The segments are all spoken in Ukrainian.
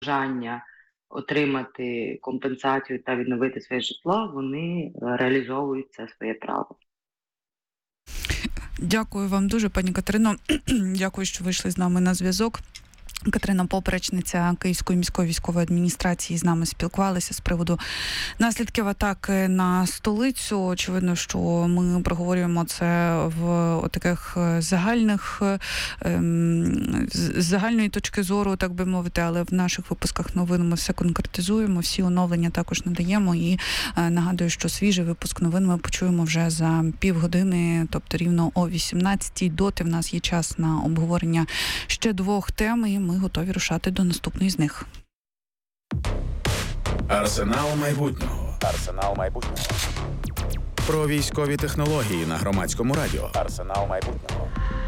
бажання отримати компенсацію та відновити своє житло, вони реалізовують це своє право. Дякую вам дуже, пані Катерино. Дякую, що вийшли з нами на зв'язок. Катерина Поперечниця Київської міської військової адміністрації з нами спілкувалися з приводу наслідків атаки на столицю. Очевидно, що ми проговорюємо це в таких загальної точки зору, так би мовити, але в наших випусках новин ми все конкретизуємо, всі оновлення також надаємо. І нагадую, що свіжий випуск новин ми почуємо вже за півгодини, тобто рівно о 18-й. Доти в нас є час на обговорення ще двох тем, і ми готові рушати до наступної з них. Арсенал майбутнього. Арсенал майбутнього. Про військові технології на Громадському радіо. Арсенал майбутнього.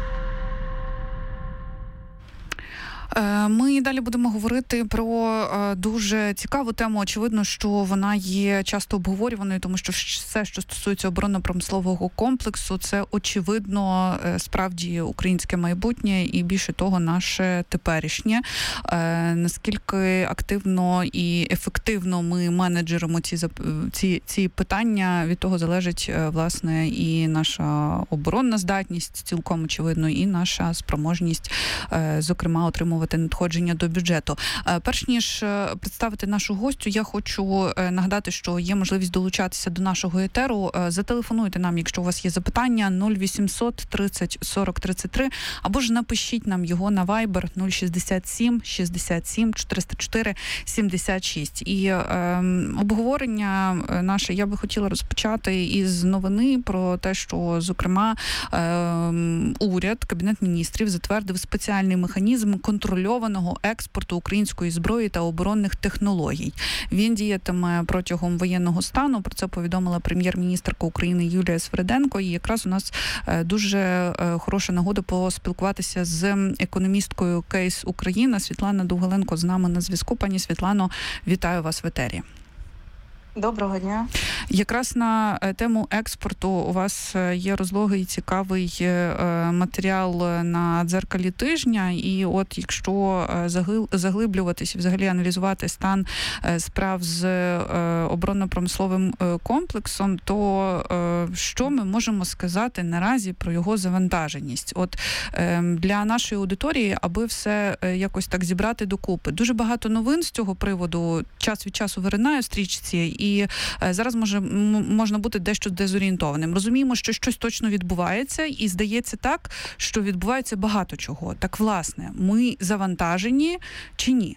Ми далі будемо говорити про дуже цікаву тему. Очевидно, що вона є часто обговорюваною, тому що все, що стосується оборонно-промислового комплексу, це, очевидно, справді українське майбутнє і, більше того, наше теперішнє. Наскільки активно і ефективно ми менеджеримо ці питання, від того залежить, власне, і наша оборонна здатність, цілком очевидно, і наша спроможність, зокрема, отримувати надходження до бюджету. Перш ніж представити нашу гостю, я хочу нагадати, що є можливість долучатися до нашого етеру. Зателефонуйте нам, якщо у вас є запитання, 0800 30 40 33, або ж напишіть нам його на Viber 067 67 404 76. І обговорення наше я би хотіла розпочати із новини про те, що, зокрема, уряд, Кабінет міністрів затвердив спеціальний механізм контрольованого експорту української зброї та оборонних технологій. Він діятиме протягом воєнного стану. Про це повідомила прем'єр-міністерка України Юлія Свериденко. І якраз у нас дуже хороша нагода поспілкуватися з економісткою Кейс Україна. Світлана Довгаленко з нами на зв'язку. Пані Світлано, вітаю вас в етері. Доброго дня. Якраз на тему експорту у вас є розлогий цікавий матеріал на дзеркалі тижня. І от якщо заглиблюватись і взагалі аналізувати стан справ з оборонно-промисловим комплексом, то що ми можемо сказати наразі про його завантаженість? От для нашої аудиторії, аби все якось так зібрати докупи. Дуже багато новин з цього приводу час від часу виринає в стрічці, і зараз можна бути дещо дезорієнтованим. Розуміємо, що щось точно відбувається, і здається так, що відбувається багато чого. Так, власне, ми завантажені чи ні?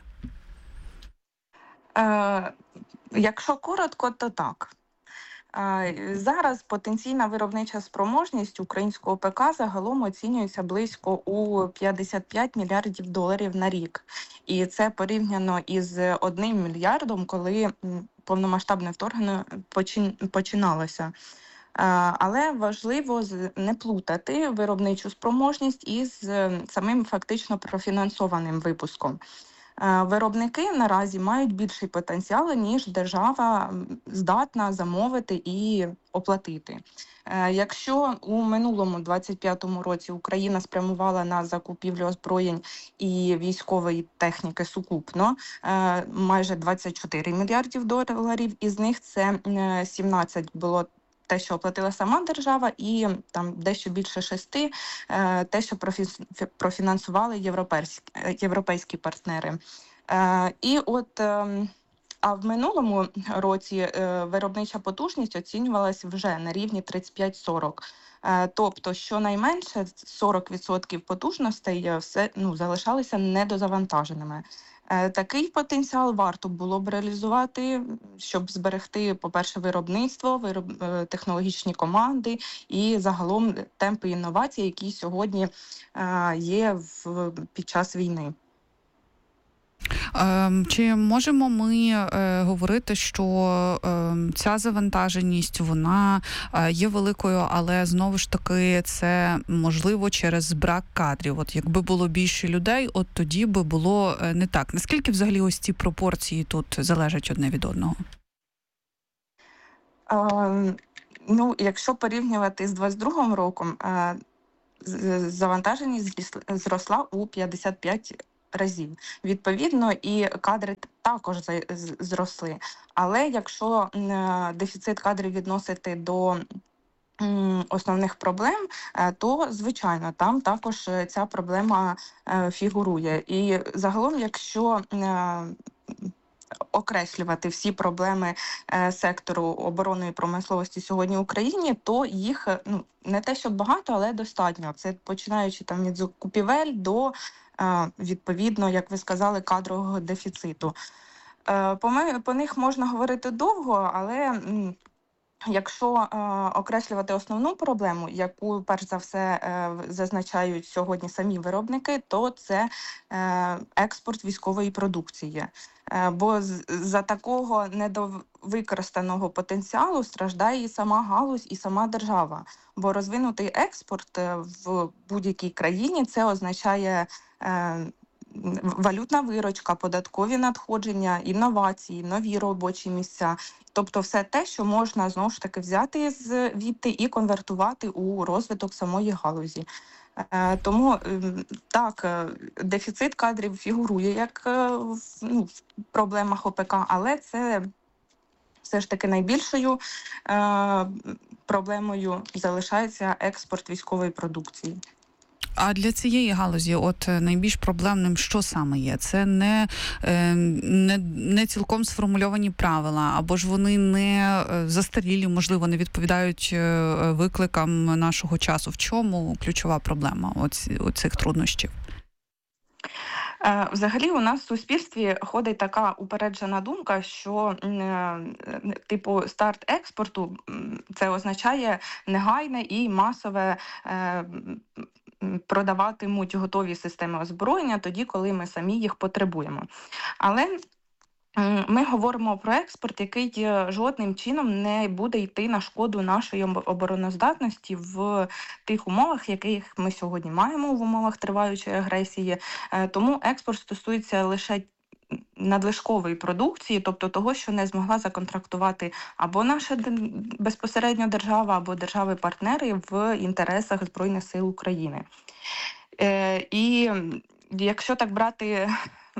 Якщо коротко, то так. Зараз потенційна виробнича спроможність українського ПК загалом оцінюється близько у 55 мільярдів доларів на рік. І це порівняно із 1 мільярдом, коли повномасштабне вторгнення починалося. Але важливо не плутати виробничу спроможність із самим фактично профінансованим випуском. Виробники наразі мають більший потенціал, ніж держава здатна замовити і оплатити. Якщо у минулому 25-му році Україна спрямувала на закупівлю озброєнь і військової техніки сукупно майже 24 мільярдів доларів, із них це 17 було те, що оплатила сама держава, і там дещо більше 6 те, що профінансували європейські партнери. І от, а в минулому році виробнича потужність оцінювалася вже на рівні 35-40. Тобто, щонайменше 40% потужностей залишалися недозавантаженими. Такий потенціал варто було б реалізувати, щоб зберегти, по-перше, виробництво, технологічні команди і загалом темпи інновацій, які сьогодні є під час війни. Чи можемо ми говорити, що ця завантаженість, вона є великою, але знову ж таки це можливо через брак кадрів? От якби було більше людей, от тоді би було не так. Наскільки взагалі ось ці пропорції тут залежать одне від одного? Якщо порівнювати з 22-м роком, завантаженість зросла у 55 разів. Відповідно, і кадри також зросли. Але якщо дефіцит кадрів відносити до основних проблем, то, звичайно, там також ця проблема фігурує. І загалом, якщо окреслювати всі проблеми сектору оборонної промисловості сьогодні в Україні, то їх не те, щоб багато, але достатньо. Це починаючи там від закупівель до, відповідно, як ви сказали, кадрового дефіциту. По них можна говорити довго, але якщо окреслювати основну проблему, яку перш за все зазначають сьогодні самі виробники, то це експорт військової продукції. Бо за такого недовикористаного потенціалу страждає і сама галузь, і сама держава. Бо розвинутий експорт в будь-якій країні – це означає валютна виручка, податкові надходження, інновації, нові робочі місця. Тобто все те, що можна, знову ж таки, взяти звідти і конвертувати у розвиток самої галузі. Тому, так, дефіцит кадрів фігурує як в проблемах ОПК, але це все ж таки найбільшою проблемою залишається експорт військової продукції. А для цієї галузі от найбільш проблемним що саме є? Це не цілком сформульовані правила, або ж вони не застарілі, можливо, не відповідають викликам нашого часу. В чому ключова проблема цих труднощів? Взагалі у нас в суспільстві ходить така упереджена думка, що типу старт експорту це означає негайне і масове продаватимуть готові системи озброєння тоді, коли ми самі їх потребуємо. Але ми говоримо про експорт, який жодним чином не буде йти на шкоду нашої обороноздатності в тих умовах, яких ми сьогодні маємо в умовах триваючої агресії. Тому експорт стосується лише надлишкової продукції, тобто того, що не змогла законтрактувати або наша безпосередньо держава, або держави-партнери в інтересах Збройних сил України. І якщо так брати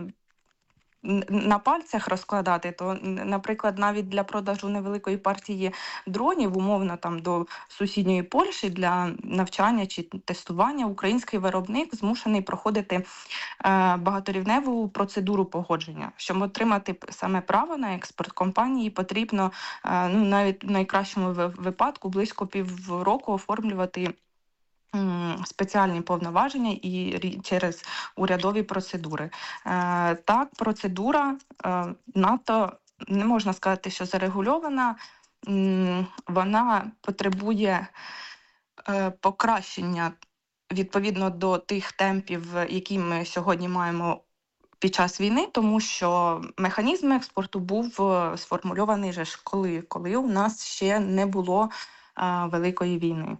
на пальцях розкладати, то, наприклад, навіть для продажу невеликої партії дронів, умовно там до сусідньої Польщі, для навчання чи тестування, український виробник змушений проходити багаторівневу процедуру погодження. Щоб отримати саме право на експорт, компанії потрібно навіть в найкращому випадку близько півроку оформлювати спеціальні повноваження і через урядові процедури. Так, процедура надто, не можна сказати, що зарегульована, вона потребує покращення відповідно до тих темпів, які ми сьогодні маємо під час війни, тому що механізм експорту був сформульований же ж коли у нас ще не було великої війни.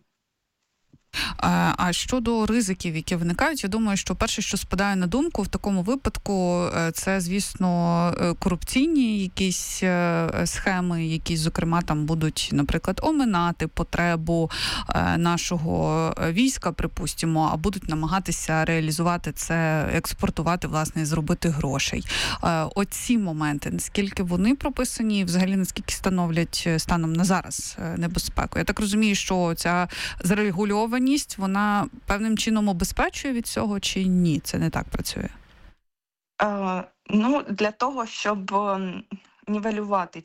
А щодо ризиків, які виникають, я думаю, що перше, що спадає на думку в такому випадку, це, звісно, корупційні якісь схеми, які, зокрема, там будуть, наприклад, оминати потребу нашого війська, припустимо, а будуть намагатися реалізувати це, експортувати, власне, і зробити грошей. Оці моменти, наскільки вони прописані, взагалі, наскільки становлять станом на зараз небезпеку? Я так розумію, що ця зарегульованість, вона певним чином обезпечує від цього, чи ні? Це не так працює? Для того, щоб нівелювати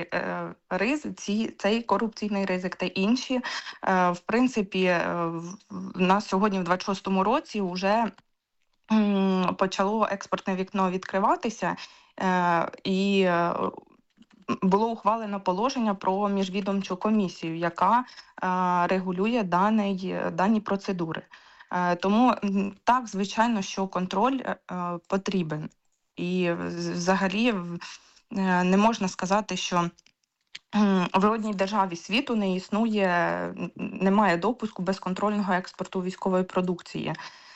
цей корупційний ризик та інші, в принципі, в нас сьогодні в 26-му році вже почало експортне вікно відкриватися, і було ухвалено положення про міжвідомчу комісію, яка регулює дані процедури. Тому так, звичайно, що контроль потрібен. І взагалі не можна сказати, що в одній державі світу немає допуску безконтрольного експорту військової продукції.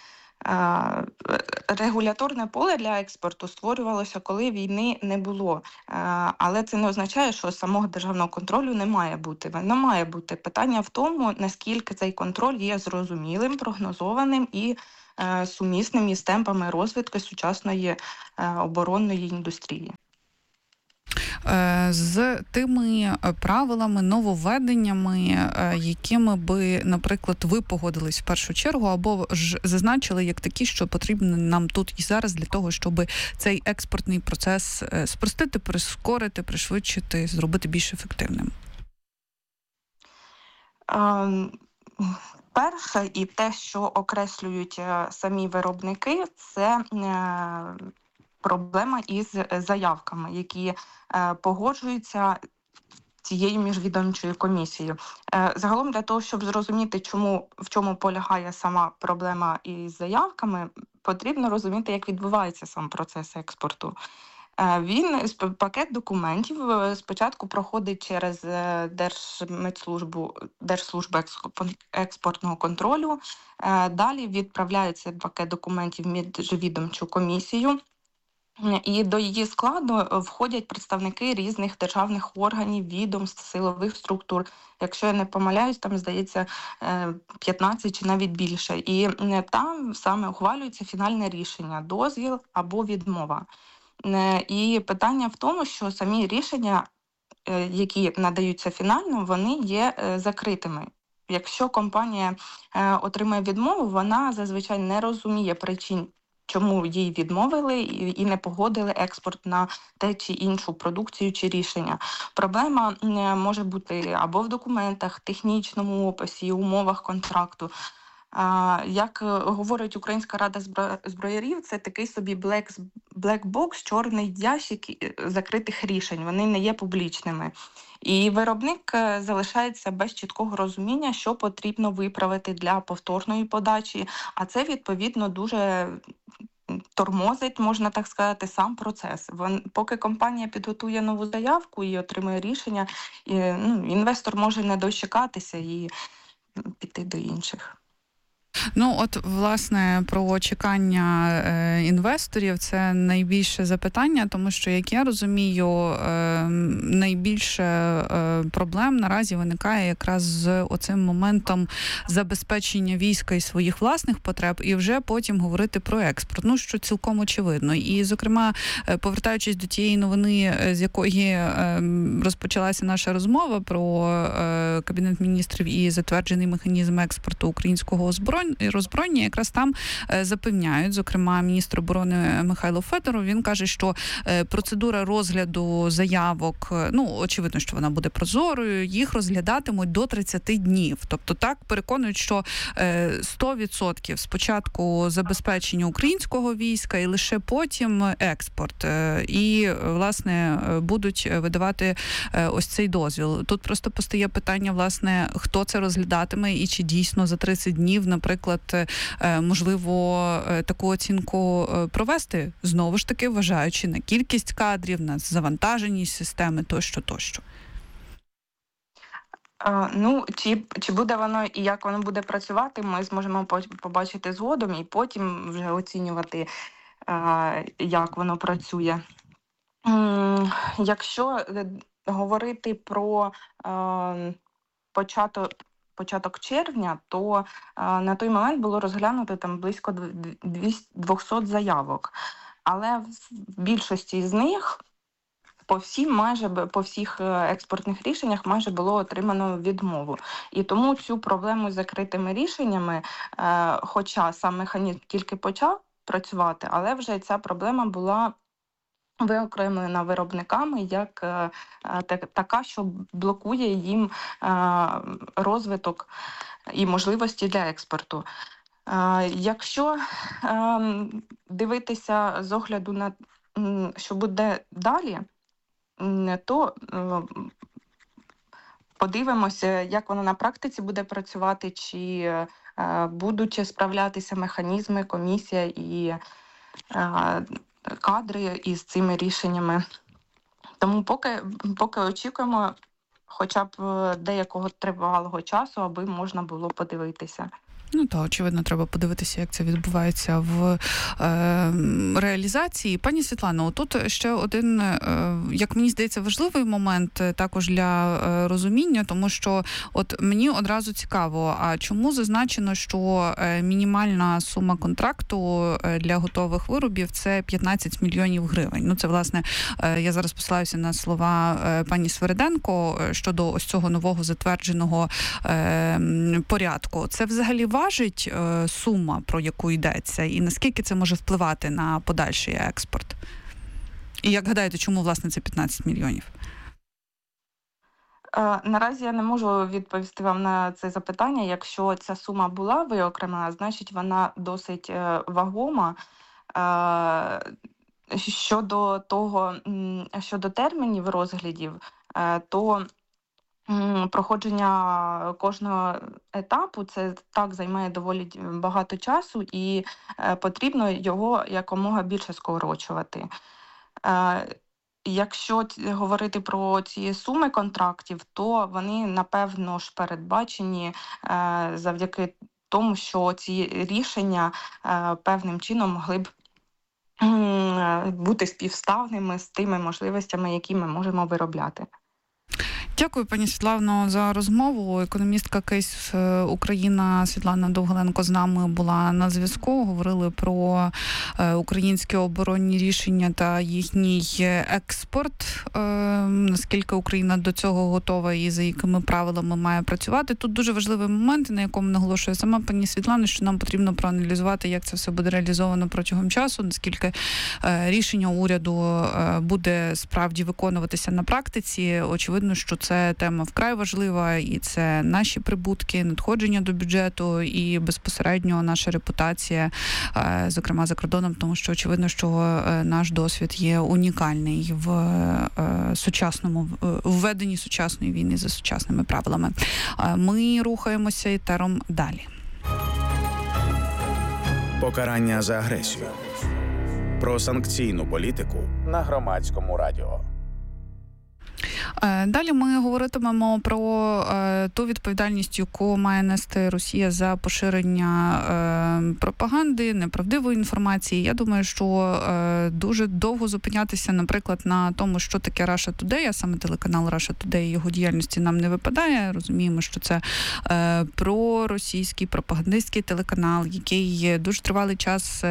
Регуляторне поле для експорту створювалося, коли війни не було. Але це не означає, що самого державного контролю не має бути. Воно має бути. Питання в тому, наскільки цей контроль є зрозумілим, прогнозованим і сумісним із темпами розвитку сучасної оборонної індустрії. З тими правилами, нововведеннями, якими би, наприклад, ви погодились в першу чергу, або ж зазначили як такі, що потрібно нам тут і зараз для того, щоб цей експортний процес спростити, прискорити, пришвидшити, зробити більш ефективним? Перше, і те, що окреслюють самі виробники, це проблема із заявками, які погоджуються цією міжвідомчою комісією. Загалом для того, щоб зрозуміти, в чому полягає сама проблема із заявками, потрібно розуміти, як відбувається сам процес експорту. Пакет документів спочатку проходить через Держслужбу експортного контролю, далі відправляється пакет документів в міжвідомчу комісію, і до її складу входять представники різних державних органів, відомств, силових структур. Якщо я не помиляюсь, там, здається, 15 чи навіть більше. І там саме ухвалюється фінальне рішення – дозвіл або відмова. І питання в тому, що самі рішення, які надаються фінально, вони є закритими. Якщо компанія отримає відмову, вона зазвичай не розуміє причин, чому їй відмовили і не погодили експорт на те чи іншу продукцію чи рішення. Проблема може бути або в документах, технічному описі, умовах контракту. Як говорить Українська рада зброярів, це такий собі black box, чорний ящик закритих рішень, вони не є публічними. І виробник залишається без чіткого розуміння, що потрібно виправити для повторної подачі, а це, відповідно, дуже тормозить, можна так сказати, сам процес. Поки компанія підготує нову заявку і отримує рішення, інвестор може не дочекатися і піти до інших. Ну, от, власне, про чекання інвесторів – це найбільше запитання, тому що, як я розумію, найбільше проблем наразі виникає якраз з оцим моментом забезпечення війська і своїх власних потреб, і вже потім говорити про експорт, ну, що цілком очевидно. І, зокрема, повертаючись до тієї новини, з якої розпочалася наша розмова про Кабінет міністрів і затверджений механізм експорту українського роззброєння, якраз там запевняють, зокрема, міністр оборони Михайло Федоров, він каже, що процедура розгляду заявок, ну, очевидно, що вона буде прозорою, їх розглядатимуть до 30 днів. Тобто так переконують, що 100% спочатку забезпечення українського війська і лише потім експорт. І, власне, будуть видавати ось цей дозвіл. Тут просто постає питання, власне, хто це розглядатиме і чи дійсно за 30 днів, наприклад, можливо, таку оцінку провести, знову ж таки, вважаючи на кількість кадрів, на завантаженість системи тощо. Ну, чи буде воно і як воно буде працювати, ми зможемо побачити згодом і потім вже оцінювати, як воно працює. Якщо говорити про початок червня, то на той момент було розглянуто там близько 200 заявок. Але в більшості з них по всіх експортних рішеннях майже було отримано відмову. І тому цю проблему з закритими рішеннями, хоча сам механізм тільки почав працювати, але вже ця проблема була виокремлена виробниками як така, що блокує їм розвиток і можливості для експорту. Якщо дивитися з огляду на що буде далі, то подивимося, як воно на практиці буде працювати, чи будуть справлятися механізми, комісія і кадри із цими рішеннями. Тому поки очікуємо хоча б деякого тривалого часу, аби можна було подивитися. Ну, то, очевидно, треба подивитися, як це відбувається в реалізації. Пані Світлано, тут ще один, як мені здається, важливий момент також для розуміння, тому що от мені одразу цікаво, а чому зазначено, що мінімальна сума контракту для готових виробів – це 15 мільйонів гривень? Ну, це, власне, я зараз посилаюся на слова пані Свериденко щодо ось цього нового затвердженого порядку. Це взагалі важить сума, про яку йдеться, і наскільки це може впливати на подальший експорт? І як гадаєте, чому, власне, це 15 мільйонів? Наразі я не можу відповісти вам на це запитання. Якщо ця сума була виокремлена, значить вона досить вагома. Щодо термінів розглядів, то проходження кожного етапу це так займає доволі багато часу, і потрібно його якомога більше скорочувати. Якщо говорити про ці суми контрактів, то вони, напевно ж, передбачені завдяки тому, що ці рішення певним чином могли б бути співставними з тими можливостями, які ми можемо виробляти. Дякую, пані Світлано, за розмову. Економістка Кейс Україна Світлана Довгеленко з нами була на зв'язку. Говорили про українські оборонні рішення та їхній експорт. Наскільки Україна до цього готова і за якими правилами має працювати. Тут дуже важливий момент, на якому наголошує сама пані Світлана, що нам потрібно проаналізувати, як це все буде реалізовано протягом часу, наскільки рішення уряду буде справді виконуватися на практиці. Очевидно, що це тема вкрай важлива, і це наші прибутки, надходження до бюджету і безпосередньо наша репутація, зокрема за кордоном, тому що очевидно, що наш досвід є унікальний в введенні сучасної війни за сучасними правилами. Ми рухаємося етером далі. Покарання за агресію. Про санкційну політику на Громадському радіо. Далі ми говоритимемо про ту відповідальність, яку має нести Росія за поширення пропаганди, неправдивої інформації. Я думаю, що дуже довго зупинятися, наприклад, на тому, що таке Russia Today, а саме телеканал Russia Today, його діяльності нам не випадає. Розуміємо, що це проросійський пропагандистський телеканал, який дуже тривалий час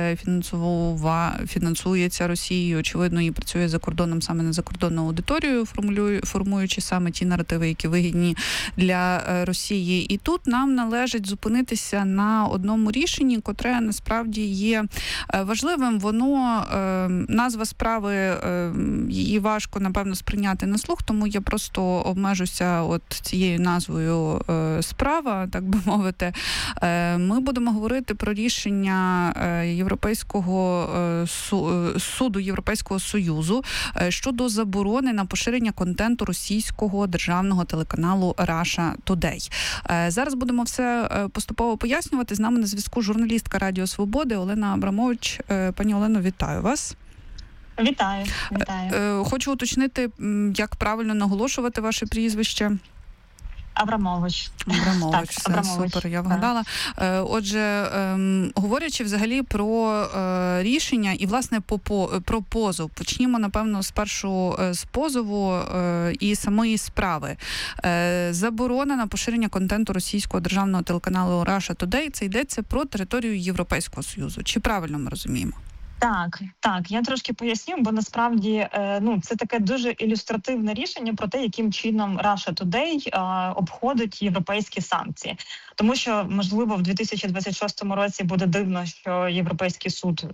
фінансується Росією, очевидно, і працює за кордоном саме на закордонну аудиторію, формуючи саме ті наративи, які вигідні для Росії. І тут нам належить зупинитися на одному рішенні, котре насправді є важливим. Воно, назва справи, її важко, напевно, сприйняти на слух, тому я просто обмежуся от цією назвою справа, так би мовити. Ми будемо говорити про рішення Європейського суду Європейського Союзу щодо заборони на поширення контенту російського державного телеканалу Russia Today. Зараз будемо все поступово пояснювати. З нами на зв'язку журналістка Радіо Свободи Олена Абрамович. Пані Олено, вітаю вас. Вітаю. Хочу уточнити, як правильно наголошувати ваше прізвище. Абрамович. Все, супер, я вгадала. Отже, говорячи взагалі про рішення і, власне, про позов. Почнімо, напевно, спершу з позову і самої справи. Заборона на поширення контенту російського державного телеканалу Russia Today, це йдеться про територію Європейського Союзу. Чи правильно ми розуміємо? Так, я трошки поясню, бо насправді це таке дуже ілюстративне рішення про те, яким чином Russia Today обходить європейські санкції. Тому що, можливо, в 2026 році буде дивно, що Європейський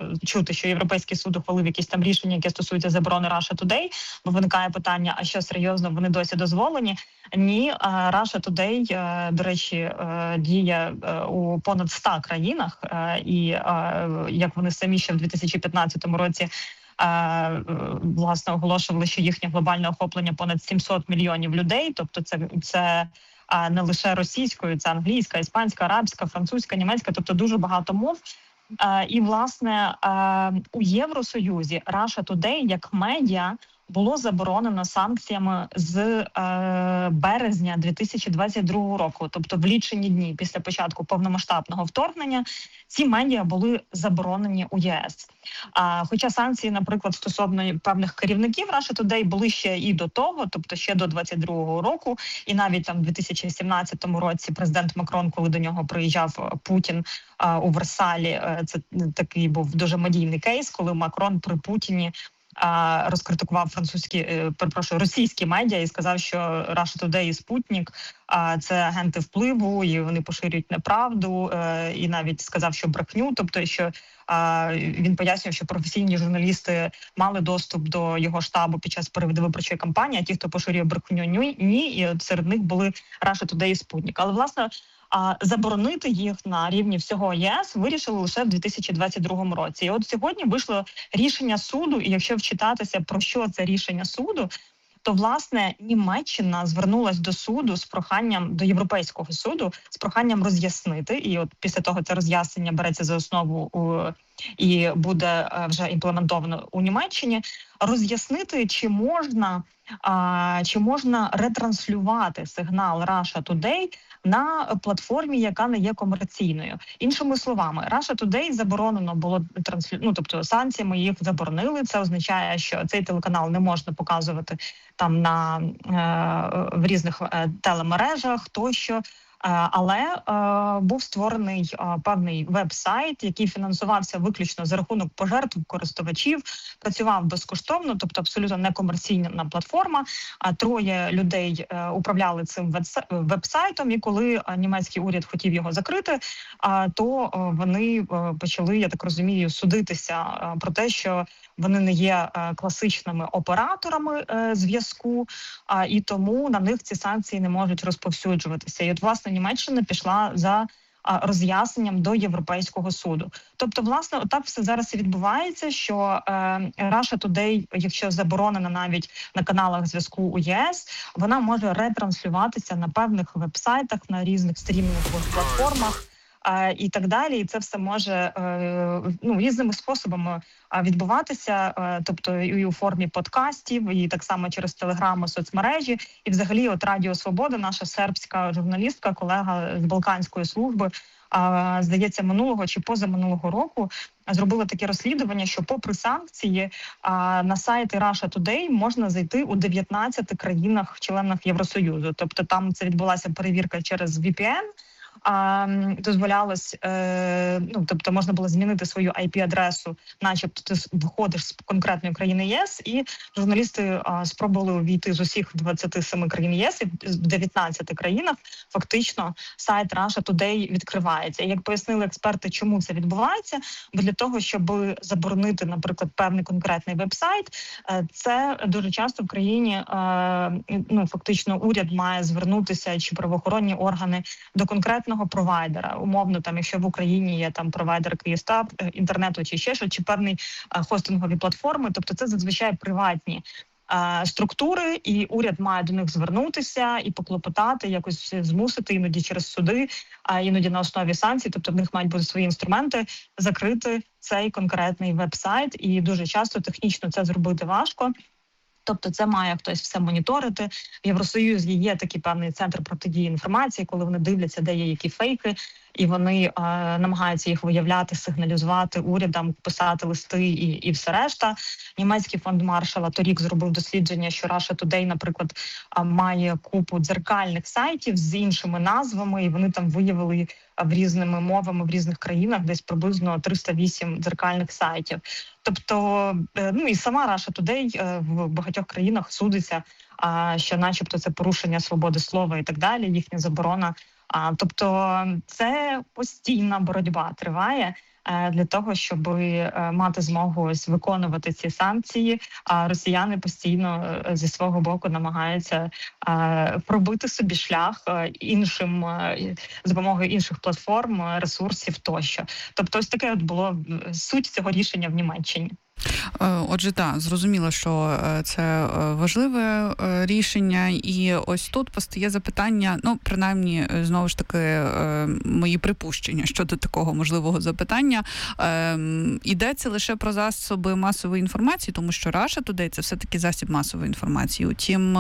суд ухвалив якісь там рішення, яке стосується заборони Russia Today, бо виникає питання, а що серйозно, вони досі дозволені? Ні, Russia Today, до речі, діє у понад 100 країнах, і як вони самі ще в 2015 році власне оголошували, що їхнє глобальне охоплення понад 700 мільйонів людей, тобто це не лише російською, це англійська, іспанська, арабська, французька, німецька, тобто дуже багато мов. І, власне, у Євросоюзі Russia Today як медіа було заборонено санкціями з березня 2022 року, тобто в лічені дні після початку повномасштабного вторгнення, ці медіа були заборонені у ЄС. Хоча санкції, наприклад, стосовно певних керівників Russia Today були ще і до того, тобто ще до 22-го року, і навіть там в 2017 році президент Макрон, коли до нього приїжджав Путін у Версалі, це такий був дуже медійний кейс, коли Макрон при Путіні розкритикував російські медіа і сказав, що Russia Today і Спутник це агенти впливу, і вони поширюють неправду, і навіть сказав, що брехню, тобто, що він пояснював, що професійні журналісти мали доступ до його штабу під час передвиборчої кампанії, а ті, хто поширює брехню, ні, і от серед них були Russia Today і Спутник. Але, власне, заборонити їх на рівні всього ЄС вирішили лише в 2022 році. І от сьогодні вийшло рішення суду, і якщо вчитатися, про що це рішення суду, то, власне, Німеччина звернулась до суду з проханням, до Європейського суду, з проханням роз'яснити, і от після того це роз'яснення береться за основу і буде вже імплементовано у Німеччині, роз'яснити, чи можна ретранслювати сигнал Russia Today на платформі, яка не є комерційною. Іншими словами, Russia Today заборонено було тобто санкціями їх заборонили. Це означає, що цей телеканал не можна показувати там в різних телемережах тощо. Але був створений певний веб-сайт, який фінансувався виключно за рахунок пожертв користувачів, працював безкоштовно, тобто абсолютно некомерційна платформа. Троє людей управляли цим веб-сайтом, і коли німецький уряд хотів його закрити, то вони почали, я так розумію, судитися про те, що вони не є класичними операторами зв'язку, і тому на них ці санкції не можуть розповсюджуватися. І от, власне, Німеччина пішла за роз'ясненням до Європейського суду. Тобто, власне, отак все зараз і відбувається, що Russia Today, якщо заборонена навіть на каналах зв'язку у ЄС, вона може ретранслюватися на певних веб-сайтах, на різних стрімінгових платформах, і так далі, і це все може різними способами відбуватися, тобто і у формі подкастів, і так само через телеграми, соцмережі, і взагалі от Радіо Свобода, наша сербська журналістка, колега з Балканської служби, здається, минулого чи позаминулого року зробила таке розслідування, що попри санкції на сайти Russia Today можна зайти у 19 країнах-членах Євросоюзу. Тобто там це відбулася перевірка через VPN, дозволялось, тобто можна було змінити свою IP-адресу, начебто ти виходиш з конкретної країни ЄС, і журналісти спробували увійти з усіх 27 країн ЄС, і в 19 країнах фактично сайт Russia Today відкривається. І як пояснили експерти, чому це відбувається, бо для того, щоб заборонити, наприклад, певний конкретний веб-сайт, це дуже часто в країні, фактично уряд має звернутися, чи правоохоронні органи, до конкретного провайдера. Умовно, там, якщо в Україні є там провайдер Київстар, інтернету чи ще що, чи певні хостингові платформи, тобто це зазвичай приватні структури, і уряд має до них звернутися і поклопотати, якось змусити, іноді через суди, а іноді на основі санкцій, тобто в них мають бути свої інструменти, закрити цей конкретний веб-сайт, і дуже часто технічно це зробити важко. Тобто це має хтось все моніторити. В Євросоюзі є такий певний центр протидії інформації, коли вони дивляться, де є які фейки, і вони намагаються їх виявляти, сигналізувати урядам, писати листи і все решта. Німецький фонд Маршалла торік зробив дослідження, що Russia Today, наприклад, має купу дзеркальних сайтів з іншими назвами, і вони там виявили в різними мовами в різних країнах десь приблизно 308 дзеркальних сайтів. Тобто, і сама Russia Today в багатьох країнах судиться, що начебто це порушення свободи слова і так далі, їхня заборона. Тобто це постійна боротьба триває для того, щоб мати змогу з ці санкції, а росіяни постійно зі свого боку намагаються пробити собі шлях іншим з допомогою інших платформ, ресурсів тощо. Тобто ось таке от було суть цього рішення в Німеччині. Отже, так, зрозуміло, що це важливе рішення, і ось тут постає запитання, ну, принаймні, знову ж таки, мої припущення щодо такого можливого запитання. Йдеться лише про засоби масової інформації, тому що Russia Today – це все-таки засіб масової інформації. Утім,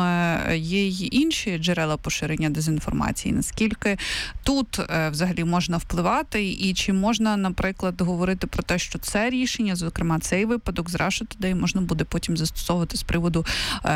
є й інші джерела поширення дезінформації. Наскільки тут взагалі можна впливати, і чи можна, наприклад, говорити про те, що це рішення, зокрема, цей випадок з Russia Today можна буде потім застосовувати з приводу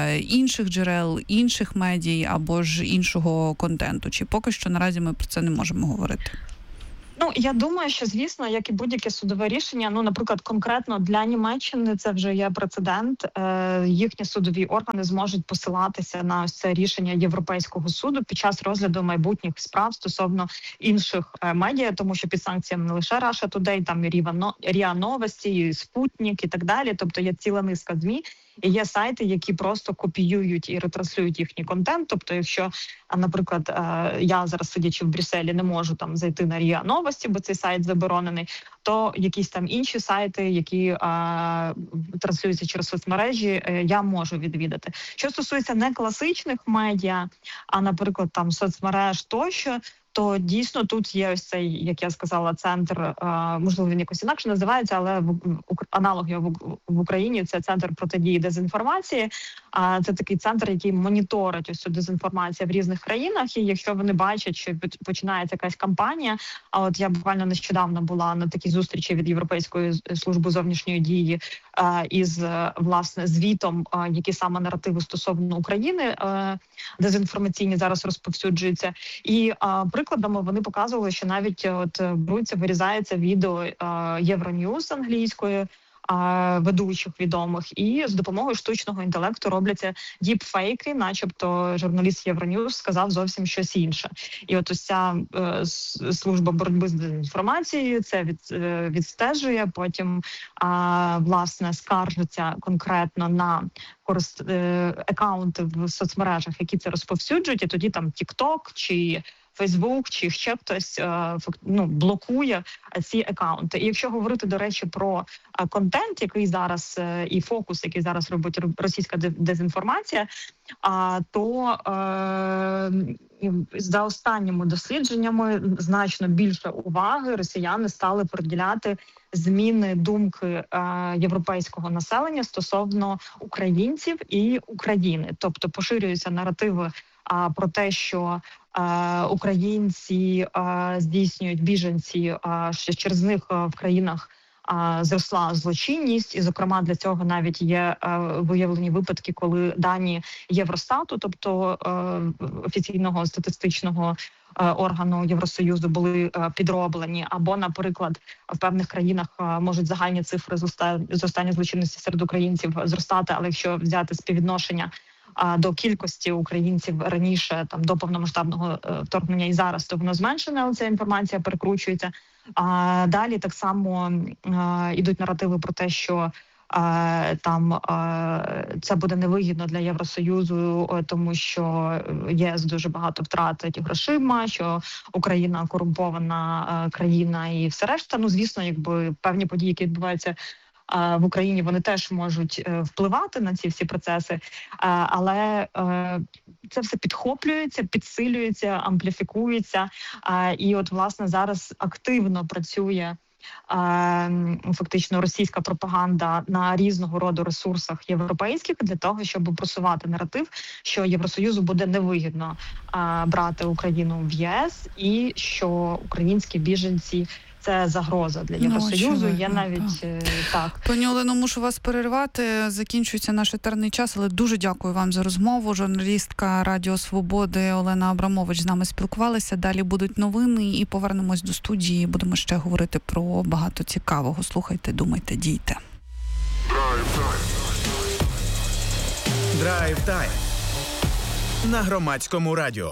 інших джерел, інших медій або ж іншого контенту? Чи поки що наразі ми про це не можемо говорити? Ну, я думаю, що, звісно, як і будь-яке судове рішення, ну, наприклад, конкретно для Німеччини це вже є прецедент. Їхні судові органи зможуть посилатися на ось це рішення Європейського суду під час розгляду майбутніх справ стосовно інших медіа, тому що під санкціями не лише Russia Today, там і РІА Новості, і Спутник і так далі. Тобто є ціла низка ЗМІ, і є сайти, які просто копіюють і ретранслюють їхній контент. Тобто, якщо, наприклад, я зараз, сидячи в Брюсселі, не можу там зайти на РІА Новості, бо цей сайт заборонений, то якісь там інші сайти, які транслюються через соцмережі, я можу відвідати. Що стосується не класичних медіа, а, наприклад, там соцмереж тощо, то дійсно тут є ось цей, як я сказала, центр, можливо, він якось інакше називається, але аналог його в Україні – це центр протидії дезінформації. Це такий центр, який моніторить ось цю дезінформацію в різних країнах, і якщо вони бачать, що починається якась кампанія, а от я буквально нещодавно була на такій зустрічі від Європейської служби зовнішньої дії із, власне, звітом, які саме наративи стосовно України дезінформаційні зараз розповсюджуються. І прикладами вони показували, що навіть от беруться, вирізається відео Євроньюз англійською, ведучих відомих, і з допомогою штучного інтелекту робляться діпфейки, начебто журналіст Євроньюз сказав зовсім щось інше. І от ось ця служба боротьби з дезінформацією це відстежує, потім, власне, скаржиться конкретно на акаунти в соцмережах, які це розповсюджують, і тоді там TikTok чи Facebook чи ще хтось блокує ці акаунти. І якщо говорити, до речі, про контент, який зараз і фокус, який зараз робить російська дезінформація, то за останніми дослідженнями значно більше уваги росіяни стали приділяти зміни думки європейського населення стосовно українців і України. Тобто поширюються наративи про те, що українці здійснюють біженці, що через них в країнах зросла злочинність, і, зокрема, для цього навіть є виявлені випадки, коли дані Євростату, тобто офіційного статистичного органу Євросоюзу, були підроблені, або, наприклад, в певних країнах можуть загальні цифри зростання злочинності серед українців зростати, але якщо взяти співвідношення до кількості українців раніше, там до повномасштабного вторгнення і зараз, то воно зменшене, але ця інформація перекручується. Далі так само йдуть наративи про те, що це буде невигідно для Євросоюзу, тому що ЄС дуже багато втратить грошима, що Україна корумпована країна і все решта. Ну, звісно, якби певні події, які відбуваються в Україні, вони теж можуть впливати на ці всі процеси, але це все підхоплюється, підсилюється, ампліфікується. І от, власне, зараз активно працює фактично російська пропаганда на різного роду ресурсах європейських для того, щоб просувати наратив, що Євросоюзу буде невигідно брати Україну в ЄС і що українські біженці – це загроза для Євросоюзу. Є навіть так. Пані Олено, мушу вас перервати. Закінчується наш етерний час, але дуже дякую вам за розмову. Журналістка Радіо Свободи Олена Абрамович з нами спілкувалася. Далі будуть новини і повернемось до студії. Будемо ще говорити про багато цікавого. Слухайте, думайте, дійте. Драйв-тайм на Громадському радіо.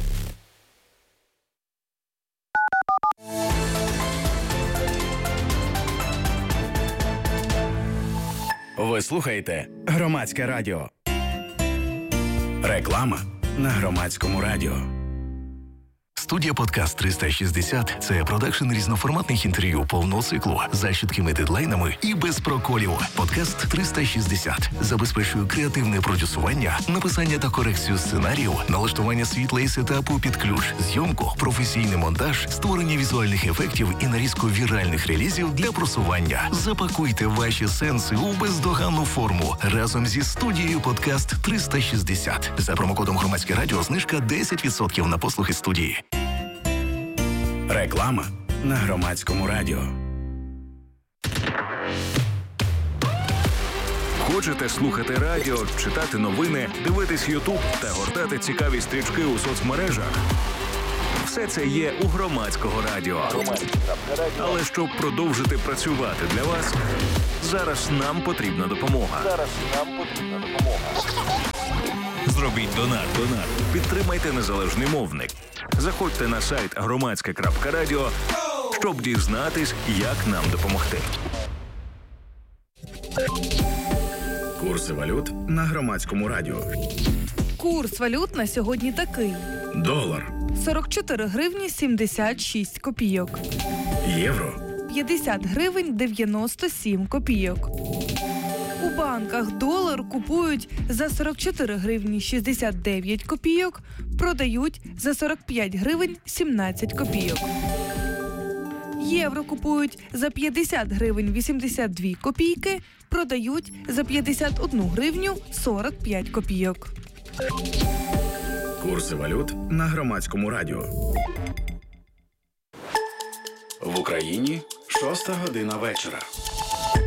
Ви слухаєте Громадське радіо. Реклама на Громадському радіо. Студія «Подкаст 360» – це продакшн різноформатних інтерв'ю повного циклу за чіткими дедлайнами і без проколів. «Подкаст 360» забезпечує креативне продюсування, написання та корекцію сценаріїв, налаштування світла і сетапу під ключ, зйомку, професійний монтаж, створення візуальних ефектів і нарізку віральних релізів для просування. Запакуйте ваші сенси у бездоганну форму разом зі студією «Подкаст 360». За промокодом «Громадське радіо» знижка 10% на послуги студії. Реклама на Громадському радіо. Хочете слухати радіо, читати новини, дивитись Ютуб та гортати цікаві стрічки у соцмережах? Все це є у Громадського радіо. Але щоб продовжити працювати для вас, зараз нам потрібна допомога. Зробіть донат. Підтримайте незалежний мовник. Заходьте на сайт громадське.радіо, щоб дізнатись, як нам допомогти. Курси валют на Громадському радіо. Курс валют на сьогодні такий. Долар. 44 гривні 76 копійок. Євро. 50 гривень 97 копійок. У банках долар купують за 44 гривні 69 копійок, продають за 45 гривень 17 копійок. Євро купують за 50 гривень 82 копійки, продають за 51 гривню 45 копійок. Курси валют на Громадському радіо. В Україні 6 година вечора.